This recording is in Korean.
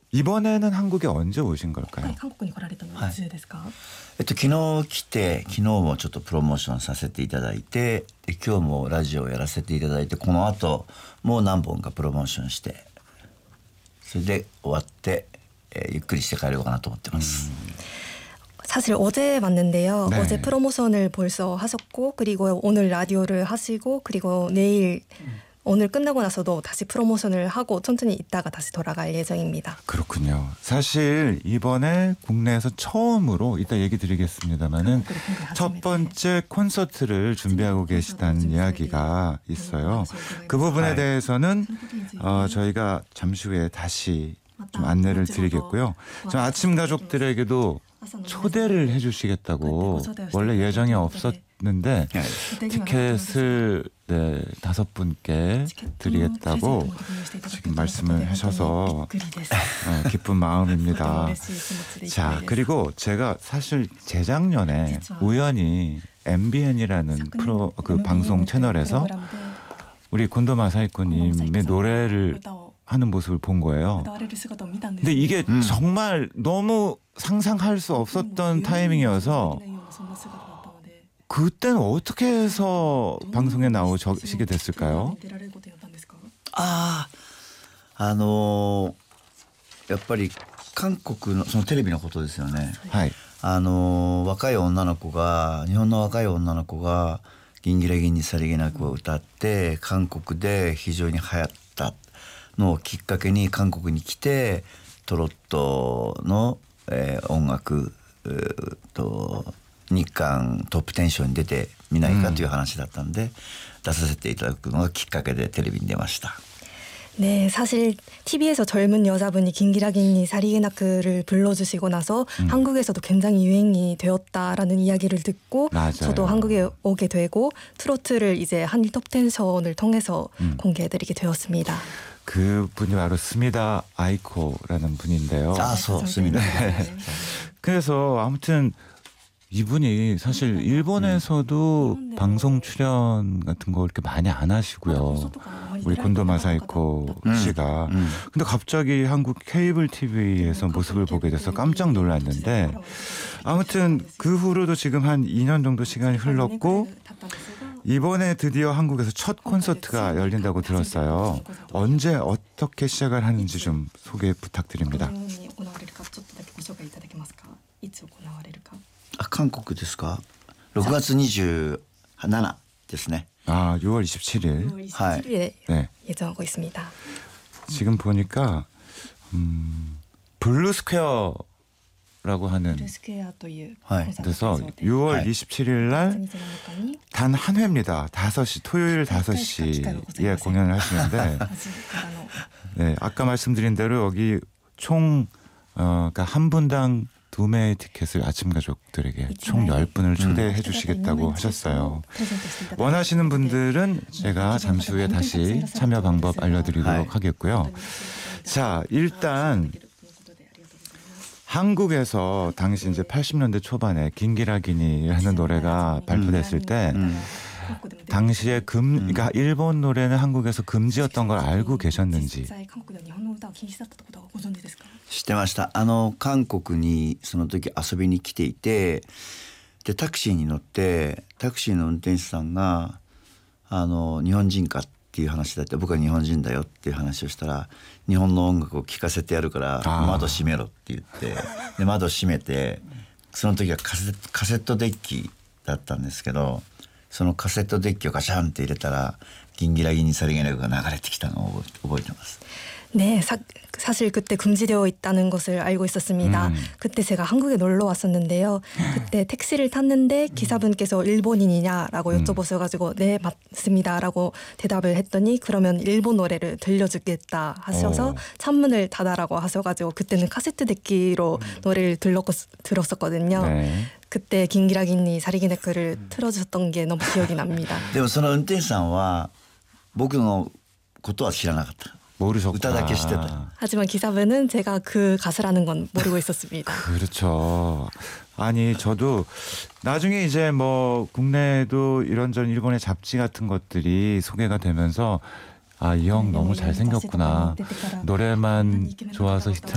이번에는 한국에 언제 오신 걸까요? 韓国に来られたのはいつですか？ 昨日来て、昨日もちょっとプロモーションさせていただいて、で今日もラジオをやらせていただいて、この後もう何本かプロモーションして、それで終わって、ゆっくりして帰ろうかなと思ってます。 사실 어제 왔는데요. 네. 어제 프로모션을 벌써 하셨고 그리고 오늘 라디오를 하시고 그리고 내일 오늘 끝나고 나서도 다시 프로모션을 하고 천천히 있다가 다시 돌아갈 예정입니다. 그렇군요. 사실 이번에 국내에서 처음으로 이따 얘기 드리겠습니다마는 첫 번째 콘서트를 준비하고 계시다는 이야기가 있어요. 그 부분에 대해서는 저희가 잠시 후에 다시 좀 안내를 드리겠고요. 좀 아침 가족들에게도 초대를 해주시겠다고 원래 예정이 없었는데 티켓을 5분께 드리겠다고 지금 말씀을 하셔서 기쁜 마음입니다. 자, 그리고 제가 사실 재작년에 우연히 MBN이라는 그 방송 채널에서 우리 곤도 마사히코님의 노래를 하는 모습을 본 거예요. 근데 이게 정말 너무 상상할 수 없었던 타이밍이어서 그때는 어떻게 해서 방송에 나오시게 됐을까요? やっぱり韓国のそのテレビのことですよね。 はい。 若い女の子が、日本の若い女の子がギンギラギンにさりげなく歌って韓国で非常に流行ったのをきっかけに韓国に来てトロットの、音楽と日韓トップ10賞に出てみないかという話だったんで、出させていただくのがきっかけでテレビに出ました。 네, 사실 TV에서 젊은 여자분이 긴기라긴니 사리게나크를 불러주시고 나서 한국에서도 굉장히 유행이 되었다라는 이야기를 듣고 맞아요. 저도 한국에 오게 되고 트로트를 이제 한일 톱텐션을 통해서 공개해드리게 되었습니다. 그 분이 바로 스미다 아이코라는 분인데요. 스미다. 네. 그래서 아무튼 이분이 사실 일본에서도 방송 출연 같은 거 이렇게 많이 안 하시고요. 우리 곤도 마사히코 씨가. 근데 갑자기 한국 케이블 TV에서 모습을 보게 돼서 깜짝 놀랐는데 아무튼 그 후로도 지금 한 2년 정도 시간이 흘렀고 이번에 드디어 한국에서 첫 콘서트가 열린다고 들었어요. 언제 어떻게 시작을 하는지 좀 소개 부탁드립니다. 韓国ですか？ 6月27ですね。 아, 6월 27일. 27일에 네. 예정하고 있습니다. 지금 보니까 블루스퀘어라고 하는 그래서 6월 27일 날 단 한 회입니다. 5시 토요일 5시에 공연을 하시는데 네, 아까 말씀드린 대로 여기 총 그러니까 한 분당 2매의 티켓을 아침 가족들에게 총 10분을 초대해 주시겠다고 하셨어요. 원하시는 분들은 제가 잠시 후에 다시 참여 방법 알려드리도록 하겠고요. 자, 일단 한국에서 당시 이제 80년대 초반에 긴기라기니라는 노래가 발표됐을 때 당시에 그러니까 일본 노래는 한국에서 금지였던 걸 알고 계셨는지. 知ってました。韓国にその時遊びに来ていて、でタクシーに乗ってタクシーの運転手さんが日本人かっていう話だって、僕は日本人だよっていう話をしたら、日本の音楽を聴かせてやるから窓閉めろって言ってで窓閉めて、その時はカセットデッキだったんですけど、そのカセットデッキをガシャンって入れたらギンギラギンにさりげなくが流れてきたのを覚えてます。 네, 사실 그때 금지되어 있다는 것을 알고 있었습니다. 그때 제가 한국에 놀러 왔었는데요. 그때 택시를 탔는데 기사분께서 일본인이냐라고 여쭤보셔가지고 네 맞습니다라고 대답을 했더니 그러면 일본 노래를 들려주겠다 하셔서 창문을 닫아라고 하셔가지고 그때는 카세트 데키로 노래를 들었었거든요. 네. 그때 긴기라기니 사리게나크를 틀어주셨던 게 너무 기억이 납니다. でもその運転手さんは僕のことは知らなかった。 모르셨구나. 하지만 기사분은 제가 그 가수라는 건 모르고 있었습니다. 그렇죠. 아니 저도 나중에 이제 뭐 국내에도 이런저런 일본의 잡지 같은 것들이 소개가 되면서 아, 이 형 너무 잘생겼구나. 노래만 좋아서 히트